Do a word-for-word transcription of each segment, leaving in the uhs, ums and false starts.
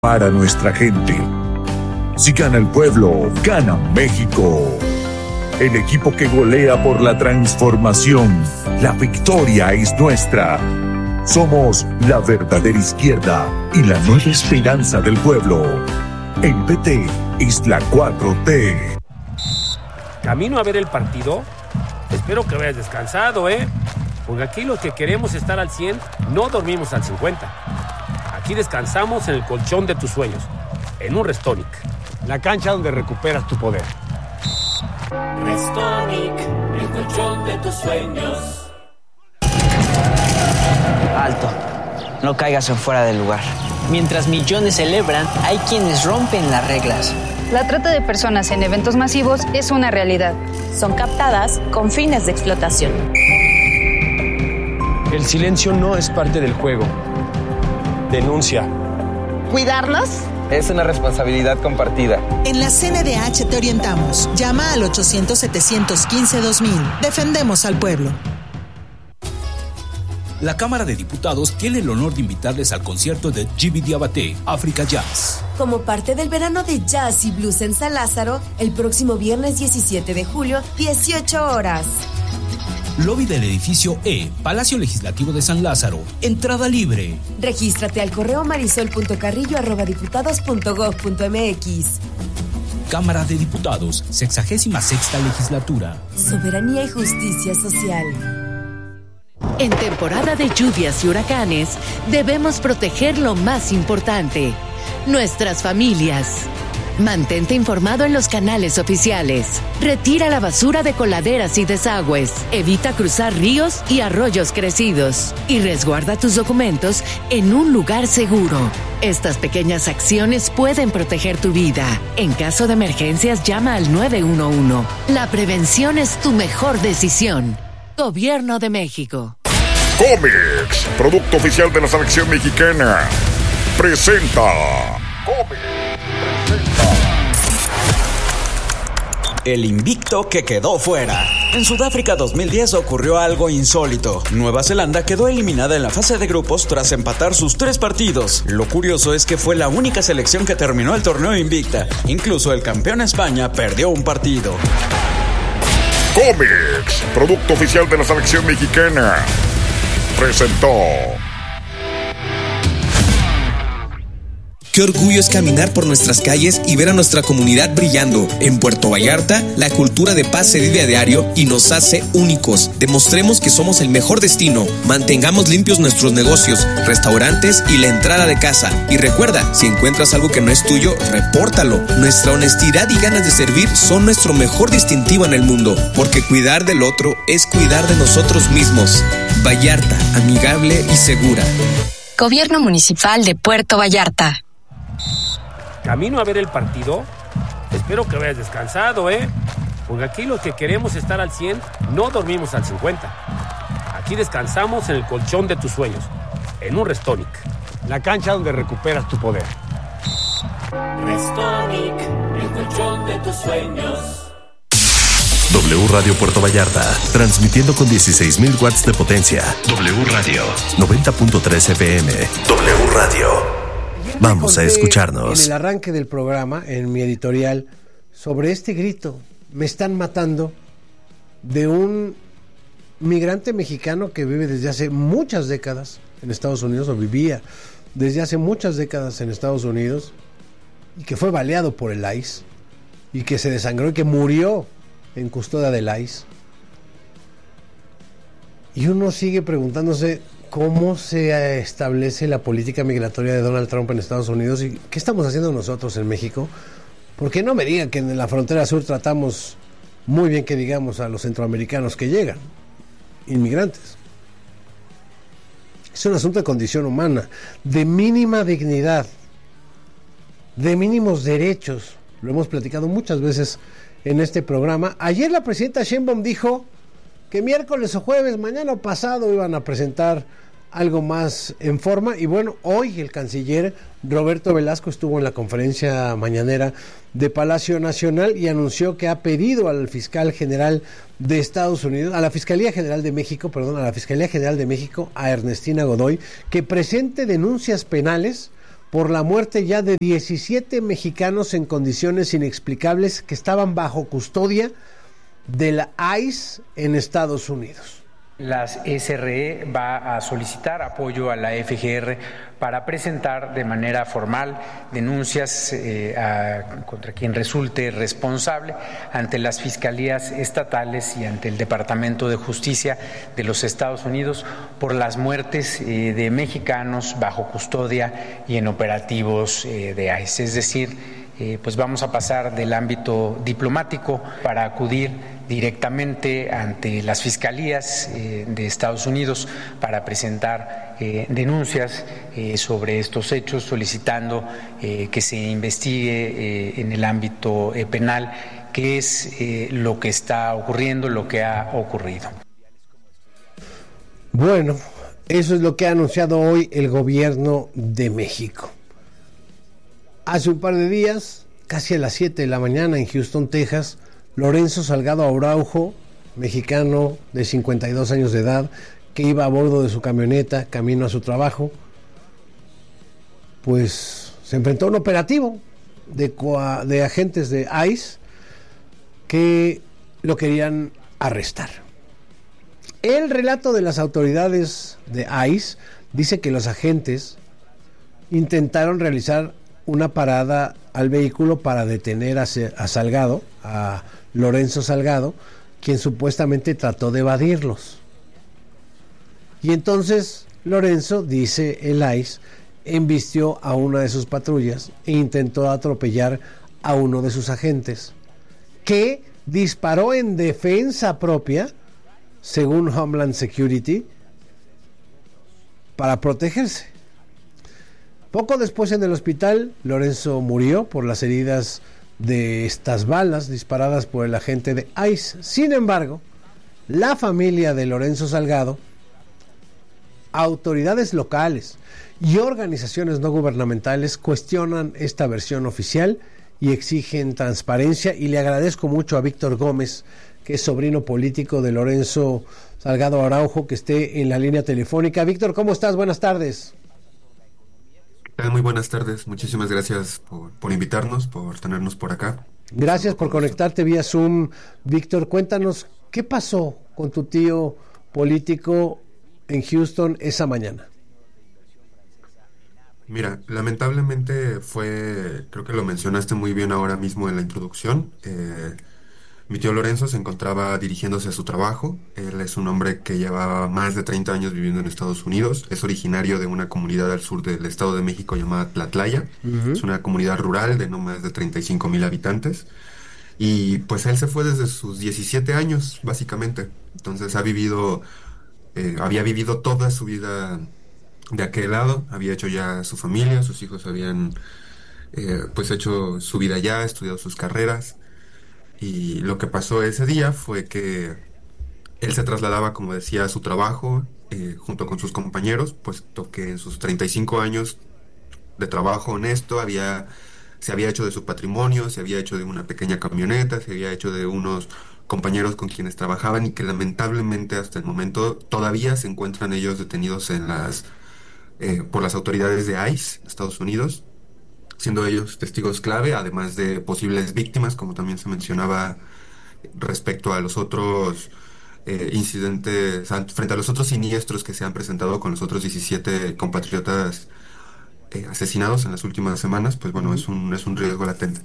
para nuestra gente. Si gana el pueblo, gana México. El equipo que golea por la transformación. La victoria es nuestra. Somos la verdadera izquierda y la nueva esperanza del pueblo. El P T es la cuatro T. Camino a ver el partido. Espero que hayas descansado, ¿eh? Porque aquí los que queremos estar al cien, no dormimos al cincuenta. Aquí descansamos en el colchón de tus sueños, en un Restonic. La cancha donde recuperas tu poder. Restonic, el colchón de tus sueños. Alto, no caigas en fuera del lugar. Mientras millones celebran, hay quienes rompen las reglas. La trata de personas en eventos masivos es una realidad. Son captadas con fines de explotación. El silencio no es parte del juego. Denuncia. ¿Cuidarnos? Es una responsabilidad compartida. En la C N D H te orientamos. Llama al ochocientos, setecientos quince, dos mil. Defendemos al pueblo. La Cámara de Diputados tiene el honor de invitarles al concierto de G B Diabaté, África Jazz. Como parte del verano de jazz y blues en San Lázaro, el próximo viernes diecisiete de julio, dieciocho horas. Lobby del edificio E, Palacio Legislativo de San Lázaro. Entrada libre. Regístrate al correo marisol punto carrillo arroba diputados punto gob punto mx. Cámara de Diputados, sexagésima sexta legislatura. Soberanía y justicia social. En temporada de lluvias y huracanes, debemos proteger lo más importante, nuestras familias. Mantente informado en los canales oficiales. Retira la basura de coladeras y desagües. Evita cruzar ríos y arroyos crecidos. Y resguarda tus documentos en un lugar seguro. Estas pequeñas acciones pueden proteger tu vida. En caso de emergencias, llama al nueve uno uno. La prevención es tu mejor decisión. Gobierno de México. Comex, producto oficial de la selección mexicana, presenta. Comex presenta. El invicto que quedó fuera. En Sudáfrica dos mil diez ocurrió algo insólito. Nueva Zelanda quedó eliminada en la fase de grupos tras empatar sus tres partidos. Lo curioso es que fue la única selección que terminó el torneo invicta. Incluso el campeón España perdió un partido. Comex, producto oficial de la selección mexicana, presentó. Qué orgullo es caminar por nuestras calles y ver a nuestra comunidad brillando. En Puerto Vallarta, la cultura de paz se vive a diario y nos hace únicos. Demostremos que somos el mejor destino. Mantengamos limpios nuestros negocios, restaurantes y la entrada de casa. Y recuerda, si encuentras algo que no es tuyo, repórtalo. Nuestra honestidad y ganas de servir son nuestro mejor distintivo en el mundo, porque cuidar del otro es cuidar de nosotros mismos. Vallarta, amigable y segura. Gobierno Municipal de Puerto Vallarta. Camino a ver el partido. Espero que hayas descansado, ¿eh? Porque aquí los que queremos estar al cien, no dormimos al cincuenta. Aquí descansamos en el colchón de tus sueños, en un Restonic. La cancha donde recuperas tu poder. Restonic, el colchón de tus sueños. W Radio Puerto Vallarta, transmitiendo con dieciséis mil watts de potencia. W Radio, noventa punto tres F M. W Radio. Vamos a escucharnos. En el arranque del programa, en mi editorial, sobre este grito, me están matando, de un migrante mexicano que vive desde hace muchas décadas en Estados Unidos, o vivía desde hace muchas décadas en Estados Unidos, y que fue baleado por el I C E, y que se desangró y que murió en custodia del I C E. Y uno sigue preguntándose cómo se establece la política migratoria de Donald Trump en Estados Unidos y qué estamos haciendo nosotros en México. Porque no me digan que en la frontera sur tratamos muy bien, que digamos, a los centroamericanos que llegan, inmigrantes. Es un asunto de condición humana, de mínima dignidad, de mínimos derechos. Lo hemos platicado muchas veces en este programa. Ayer la presidenta Sheinbaum dijo que miércoles o jueves, mañana o pasado, iban a presentar algo más en forma. Y bueno, hoy el canciller Roberto Velasco estuvo en la conferencia mañanera de Palacio Nacional y anunció que ha pedido al fiscal general de Estados Unidos, a la Fiscalía General de México, perdón, a la Fiscalía General de México, a Ernestina Godoy, que presente denuncias penales por la muerte ya de diecisiete mexicanos en condiciones inexplicables que estaban bajo custodia de la I C E en Estados Unidos. Las S R E va a solicitar apoyo a la F G R para presentar de manera formal denuncias eh, a, contra quien resulte responsable ante las fiscalías estatales y ante el Departamento de Justicia de los Estados Unidos por las muertes eh, de mexicanos bajo custodia y en operativos eh, de I C E. Es decir, eh, pues vamos a pasar del ámbito diplomático para acudir directamente ante las fiscalías eh, de Estados Unidos para presentar eh, denuncias eh, sobre estos hechos, solicitando eh, que se investigue eh, en el ámbito eh, penal qué es eh, lo que está ocurriendo, lo que ha ocurrido. Bueno, eso es lo que ha anunciado hoy el gobierno de México. Hace un par de días, casi a las siete de la mañana en Houston, Texas, Lorenzo Salgado Araujo, mexicano de cincuenta y dos años de edad, que iba a bordo de su camioneta camino a su trabajo, pues se enfrentó a un operativo de, de agentes de I C E que lo querían arrestar. El relato de las autoridades de I C E dice que los agentes intentaron realizar una parada al vehículo para detener a, a Salgado, a Lorenzo Salgado, quien supuestamente trató de evadirlos. Y entonces Lorenzo, dice el I C E, embistió a una de sus patrullas e intentó atropellar a uno de sus agentes, que disparó en defensa propia, según Homeland Security, para protegerse. Poco después en el hospital, Lorenzo murió por las heridas de estas balas disparadas por el agente de I C E. Sin embargo, la familia de Lorenzo Salgado, autoridades locales y organizaciones no gubernamentales cuestionan esta versión oficial y exigen transparencia, y le agradezco mucho a Víctor Gómez, que es sobrino político de Lorenzo Salgado Araujo, que esté en la línea telefónica. Víctor, ¿cómo estás? Buenas tardes. Muy buenas tardes, muchísimas gracias por, por invitarnos, por tenernos por acá. Gracias por conectarte vía Zoom. Víctor, cuéntanos, ¿qué pasó con tu tío político en Houston esa mañana? Mira, lamentablemente fue, creo que lo mencionaste muy bien ahora mismo en la introducción, eh, mi tío Lorenzo se encontraba dirigiéndose a su trabajo. Él es un hombre que llevaba más de treinta años viviendo en Estados Unidos. Es originario de una comunidad al sur del Estado de México llamada Tlatlaya. Uh-huh. Es una comunidad rural de no más de treinta y cinco mil habitantes. Y pues él se fue desde sus diecisiete años, básicamente. Entonces ha vivido, eh, había vivido toda su vida de aquel lado. Había hecho ya su familia, sus hijos habían eh, pues hecho su vida ya, estudiado sus carreras. Y lo que pasó ese día fue que él se trasladaba, como decía, a su trabajo eh, junto con sus compañeros, puesto que en sus treinta y cinco años de trabajo honesto había, se había hecho de su patrimonio, se había hecho de una pequeña camioneta, se había hecho de unos compañeros con quienes trabajaban, y que lamentablemente hasta el momento todavía se encuentran ellos detenidos en las eh, por las autoridades de I C E, Estados Unidos, siendo ellos testigos clave, además de posibles víctimas, como también se mencionaba respecto a los otros eh, incidentes, frente a los otros siniestros que se han presentado con los otros diecisiete compatriotas eh, asesinados en las últimas semanas. Pues bueno, es un, es un riesgo latente.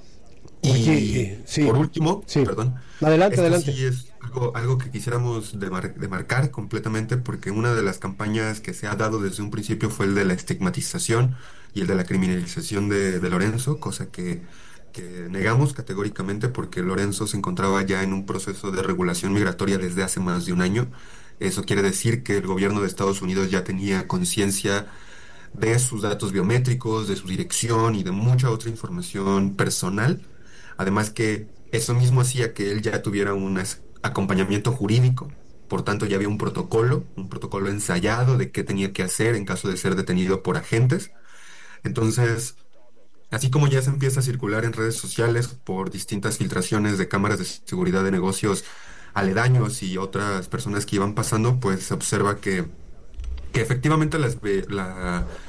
Y Oye, sí. por último, sí. perdón, adelante, esto adelante. sí es algo, algo que quisiéramos demar- demarcar completamente, porque una de las campañas que se ha dado desde un principio fue el de la estigmatización y el de la criminalización de, de Lorenzo, cosa que, que negamos categóricamente, porque Lorenzo se encontraba ya en un proceso de regulación migratoria desde hace más de un año. Eso quiere decir que el gobierno de Estados Unidos ya tenía conciencia de sus datos biométricos, de su dirección y de mucha otra información personal. Además que eso mismo hacía que él ya tuviera un acompañamiento jurídico, por tanto ya había un protocolo, un protocolo ensayado de qué tenía que hacer en caso de ser detenido por agentes. Entonces, así como ya se empieza a circular en redes sociales por distintas filtraciones de cámaras de seguridad de negocios aledaños y otras personas que iban pasando, pues se observa que, que efectivamente las, la...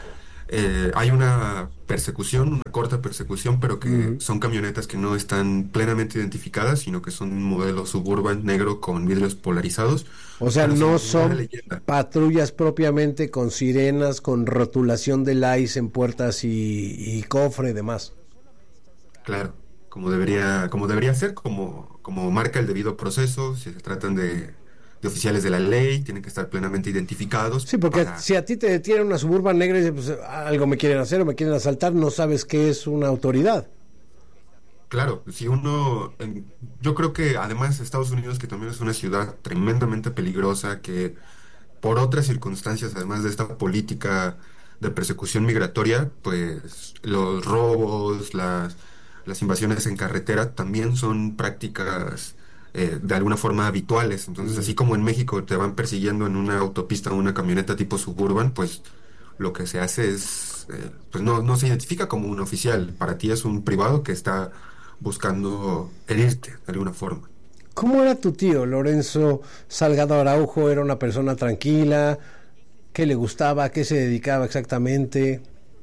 Eh, hay una persecución, una corta persecución, pero que uh-huh. son camionetas que no están plenamente identificadas, sino que son un modelo Suburban negro con vidrios polarizados. O sea, no son patrullas propiamente con sirenas, con rotulación de I C E en puertas y, y cofre y demás. Claro, como debería, como debería ser, como, como marca el debido proceso. Si se tratan de, de oficiales de la ley, tienen que estar plenamente identificados. Sí, porque para... si a ti te detienen una Suburban negra y dices, pues, algo me quieren hacer o me quieren asaltar, no sabes qué es una autoridad. Claro, si uno, yo creo que además Estados Unidos, que también es una ciudad tremendamente peligrosa, que por otras circunstancias, además de esta política de persecución migratoria, pues los robos, las, las invasiones en carretera también son prácticas eh, de alguna forma habituales. Entonces, así como en México te van persiguiendo en una autopista o una camioneta tipo Suburban, pues lo que se hace es, eh, pues no, no se identifica como un oficial, para ti es un privado que está buscando herirte de alguna forma. ¿Cómo era tu tío, Lorenzo Salgado Araujo? ¿Era una persona tranquila? ¿Qué le gustaba? ¿A qué se dedicaba exactamente?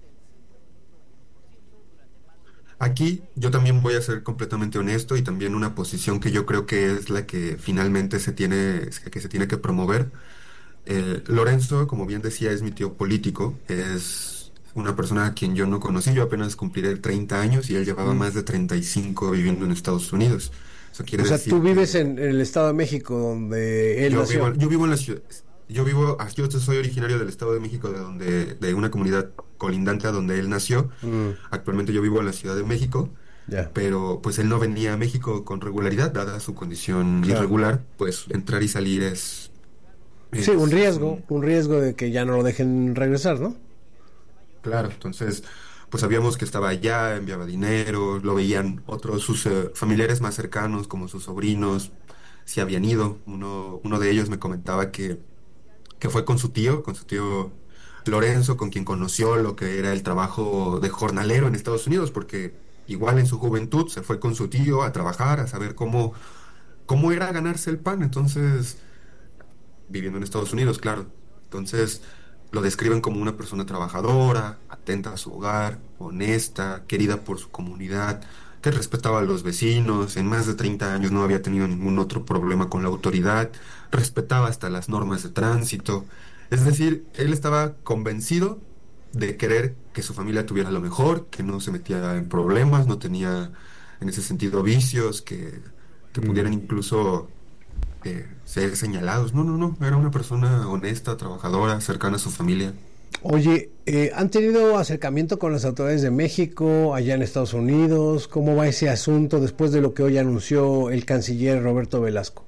Aquí yo también voy a ser completamente honesto, y también una posición que yo creo que es la que finalmente se tiene que se tiene que promover. Eh, Lorenzo, como bien decía, es mi tío político, es una persona a quien yo no conocí. Yo apenas cumpliré treinta años y él llevaba mm. más de treinta y cinco viviendo en Estados Unidos. Eso quiere o sea, decir tú vives en, en el Estado de México, donde él yo nació. Vivo, yo vivo en la ciudad. Yo vivo, yo soy originario del Estado de México, de donde, de una comunidad colindante a donde él nació. Mm. Actualmente yo vivo en la Ciudad de México, yeah. pero pues él no venía a México con regularidad, dada su condición claro. irregular. Pues entrar y salir es, es sí, un riesgo, un, un riesgo de que ya no lo dejen regresar, ¿no? Claro, entonces pues sabíamos que estaba allá, enviaba dinero, lo veían otros sus uh, familiares más cercanos, como sus sobrinos, si habían ido. Uno, uno de ellos me comentaba que, que fue con su tío, con su tío Lorenzo, con quien conoció lo que era el trabajo de jornalero en Estados Unidos, porque igual en su juventud se fue con su tío a trabajar, a saber cómo, cómo era ganarse el pan. Entonces, viviendo en Estados Unidos, claro. Entonces lo describen como una persona trabajadora, atenta a su hogar, honesta, querida por su comunidad, que respetaba a los vecinos. En más de treinta años no había tenido ningún otro problema con la autoridad, respetaba hasta las normas de tránsito. Es decir, él estaba convencido de querer que su familia tuviera lo mejor, que no se metía en problemas, no tenía en ese sentido vicios, que, que mm. pudieran incluso Eh, ser señalados. No, no, no, era una persona honesta, trabajadora, cercana a su familia. Oye, eh, ¿han tenido acercamiento con las autoridades de México, allá en Estados Unidos? ¿Cómo va ese asunto después de lo que hoy anunció el canciller Roberto Velasco?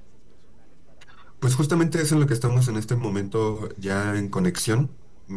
Pues justamente es en lo que estamos en este momento ya en conexión.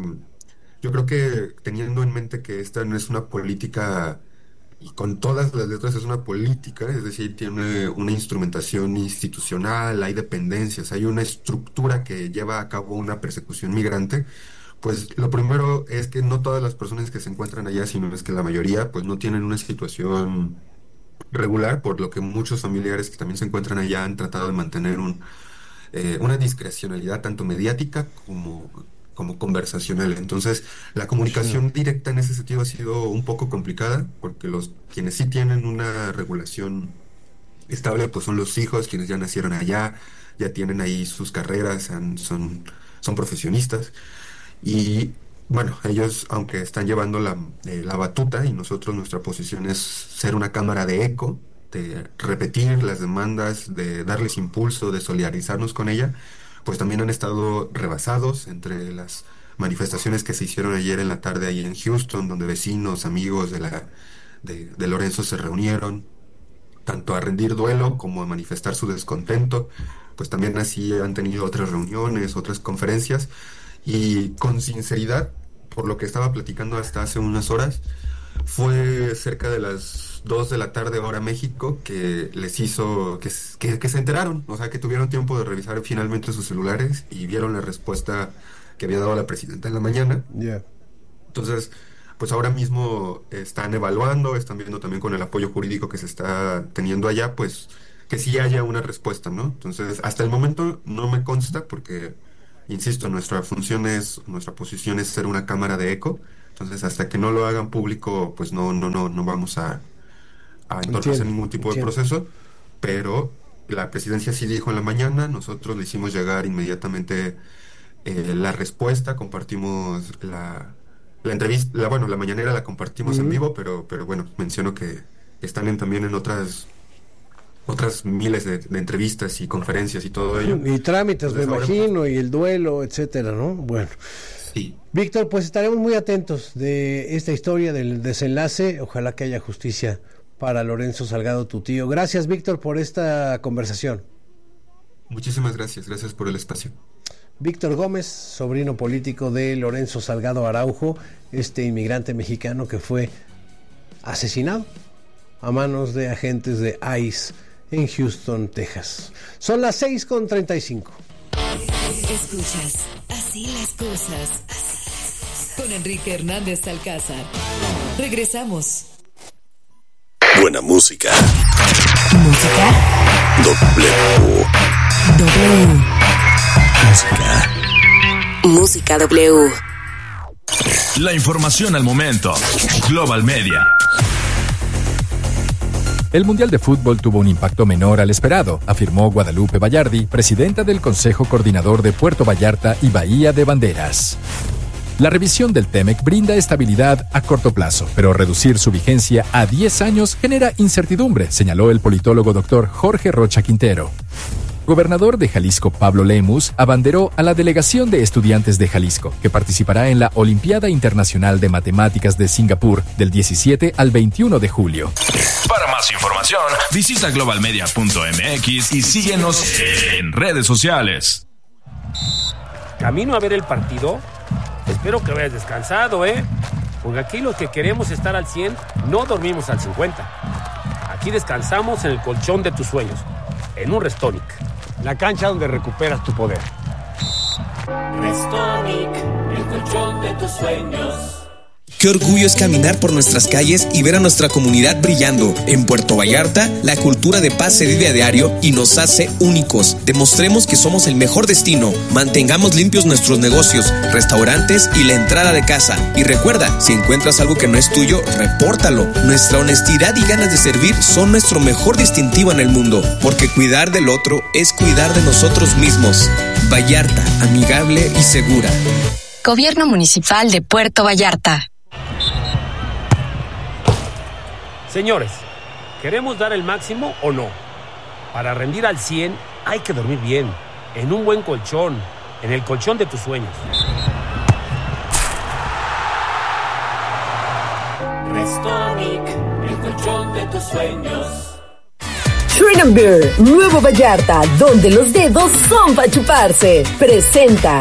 Yo creo que teniendo en mente que esta no es una política, y con todas las letras es una política, es decir, tiene una instrumentación institucional, hay dependencias, hay una estructura que lleva a cabo una persecución migrante. Pues lo primero es que no todas las personas que se encuentran allá, sino es que la mayoría pues no tienen una situación regular, por lo que muchos familiares que también se encuentran allá han tratado de mantener un, eh, una discrecionalidad tanto mediática como como conversacional. Entonces la comunicación sí. directa en ese sentido ha sido un poco complicada, porque los quienes sí tienen una regulación estable pues son los hijos, quienes ya nacieron allá, ya tienen ahí sus carreras, son, son, son profesionistas, y bueno, ellos aunque están llevando la, eh, la batuta, y nosotros nuestra posición es ser una cámara de eco, de repetir las demandas, de darles impulso, de solidarizarnos con ella, pues también han estado rebasados entre las manifestaciones que se hicieron ayer en la tarde ahí en Houston, donde vecinos, amigos de, la, de, de Lorenzo se reunieron, tanto a rendir duelo como a manifestar su descontento. Pues también así han tenido otras reuniones, otras conferencias, y con sinceridad, por lo que estaba platicando hasta hace unas horas, fue cerca de las dos de la tarde hora México que les hizo que, que, que se enteraron, o sea que tuvieron tiempo de revisar finalmente sus celulares y vieron la respuesta que había dado la presidenta en la mañana. Yeah. Entonces pues ahora mismo están evaluando, están viendo también con el apoyo jurídico que se está teniendo allá, pues que sí haya una respuesta, ¿no? Entonces hasta el momento no me consta, porque insisto, nuestra función es, nuestra posición es ser una cámara de eco. Entonces, hasta que no lo hagan público, pues no, no, no, no vamos a, a entorpecer ningún tipo de proceso, pero la presidencia sí dijo en la mañana, nosotros le hicimos llegar inmediatamente eh, la respuesta, compartimos la, la entrevista, la, bueno, la mañanera la compartimos uh-huh. en vivo, pero, pero bueno, menciono que están en, también en otras otras miles de, de entrevistas y conferencias y todo ello. Y trámites, Entonces, me imagino, y el duelo, etcétera, ¿no? Bueno. Sí. Víctor, pues estaremos muy atentos de esta historia del desenlace. Ojalá que haya justicia para Lorenzo Salgado, tu tío. Gracias, Víctor, por esta conversación. Muchísimas gracias, gracias por el espacio. Víctor Gómez, sobrino político de Lorenzo Salgado Araujo, este inmigrante mexicano que fue asesinado a manos de agentes de I C E en Houston, Texas. Son las seis con treinta y cinco. Escuchas Así las cosas con Enrique Hernández Alcázar. Regresamos. Buena música. Música. W. W. Música. Música W. La información al momento. Global Media. El Mundial de Fútbol tuvo un impacto menor al esperado, afirmó Guadalupe Vallardi, presidenta del Consejo Coordinador de Puerto Vallarta y Bahía de Banderas. La revisión del T E M E C brinda estabilidad a corto plazo, pero reducir su vigencia a diez años genera incertidumbre, señaló el politólogo doctor Jorge Rocha Quintero. Gobernador de Jalisco Pablo Lemus abanderó a la delegación de estudiantes de Jalisco, que participará en la Olimpiada Internacional de Matemáticas de Singapur del diecisiete al veintiuno de julio. Para más información, visita global media punto m x y síguenos en redes sociales. Camino a ver el partido. Espero que vayas descansado, ¿eh? Porque aquí los que queremos estar al cien no dormimos al cincuenta. Aquí descansamos en el colchón de tus sueños, en un Restonic. La cancha donde recuperas tu poder. Restonic, el colchón de tus sueños. Qué orgullo es caminar por nuestras calles y ver a nuestra comunidad brillando. En Puerto Vallarta, la cultura de paz se vive a diario y nos hace únicos. Demostremos que somos el mejor destino. Mantengamos limpios nuestros negocios, restaurantes y la entrada de casa. Y recuerda, si encuentras algo que no es tuyo, repórtalo. Nuestra honestidad y ganas de servir son nuestro mejor distintivo en el mundo, porque cuidar del otro es cuidar de nosotros mismos. Vallarta, amigable y segura. Gobierno Municipal de Puerto Vallarta. Señores, ¿queremos dar el máximo o no? Para rendir al cien hay que dormir bien, en un buen colchón, en el colchón de tus sueños. Restonic, el colchón de tus sueños. Shrine Beer, Nuevo Vallarta, donde los dedos son para chuparse. Presenta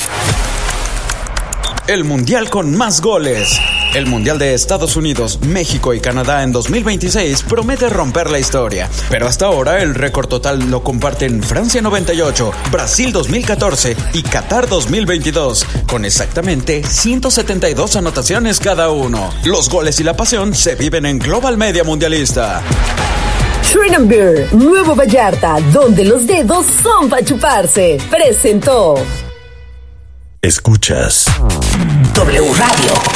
el Mundial con más goles. El Mundial de Estados Unidos, México y Canadá en dos mil veintiséis promete romper la historia, pero hasta ahora el récord total lo comparten Francia noventa y ocho, Brasil dos mil catorce y Qatar dos mil veintidós, con exactamente ciento setenta y dos anotaciones cada uno. Los goles y la pasión se viven en Global Media Mundialista. Shrine Beer, Nuevo Vallarta, donde los dedos son para chuparse. Presentó. Escuchas W Radio.